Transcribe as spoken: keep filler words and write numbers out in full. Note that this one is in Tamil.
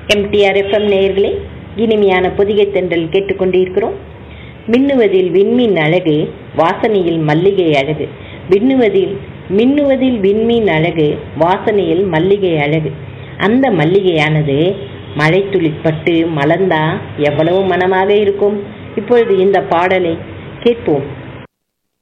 எம்டிஆர் எஃப்எம் நேயர்களே, இனிமையான பொதிகை தென்றல் கேட்டுக்கொண்டிருக்கிறோம். மின்னுவதில் விண்மீன் அழகு, வாசனையில் மல்லிகை அழகு. விண்ணுவதில் மின்னுவதில் விண்மீன் அழகு, வாசனையில் மல்லிகை அழகு. அந்த மல்லிகையானது மழை துளிப்பட்டு மலர்ந்தா எவ்வளவு மனமாக இருக்கும். இப்பொழுது இந்த பாடலை கேட்போம்.